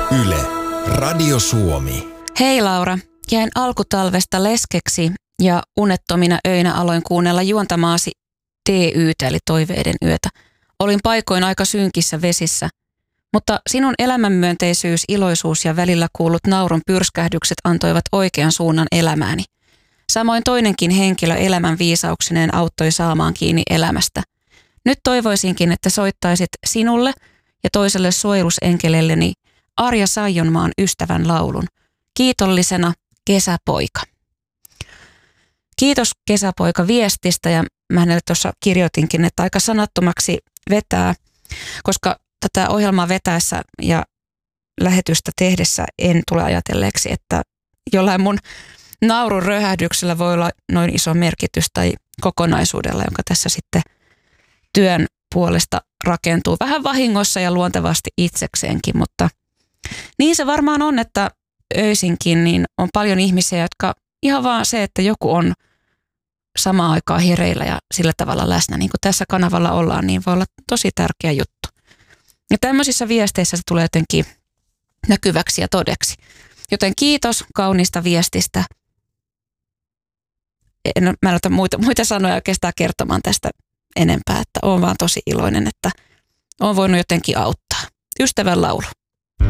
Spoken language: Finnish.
Yle, Radio Suomi. Hei Laura, jäin alkutalvesta leskeksi ja unettomina öinä aloin kuunnella juontamaasi TY:tä eli Toiveiden yötä. Olin paikoin aika synkissä vesissä, mutta sinun elämänmyönteisyys, iloisuus ja välillä kuullut naurun pyrskähdykset antoivat oikean suunnan elämääni. Samoin toinenkin henkilö elämän viisauksineen auttoi saamaan kiinni elämästä. Nyt toivoisinkin, että soittaisit sinulle ja toiselle suojelusenkelelleni Arja Saijonmaan ystävän laulun. Kiitollisena Kesäpoika. Kiitos Kesäpoika viestistä, ja mä hänelle tuossa kirjoitinkin, että aika sanattomaksi vetää, koska tätä ohjelmaa vetäessä ja lähetystä tehdessä en tule ajatelleeksi, että jollain mun naurun röhähdyksellä voi olla noin iso merkitys tai kokonaisuudella, jonka tässä sitten työn puolesta rakentuu vähän vahingossa ja luontevasti itsekseenkin, mutta niin se varmaan on, että öisinkin niin on paljon ihmisiä, jotka ihan vaan se, että joku on samaan aikaan hereillä ja sillä tavalla läsnä, niin kuin tässä kanavalla ollaan, niin voi olla tosi tärkeä juttu. Ja tämmöisissä viesteissä se tulee jotenkin näkyväksi ja todeksi. Joten kiitos kauniista viestistä. Mä en ota muita sanoja oikeastaan kertomaan tästä enempää, että olen vaan tosi iloinen, että olen voinut jotenkin auttaa. Ystävän laulu.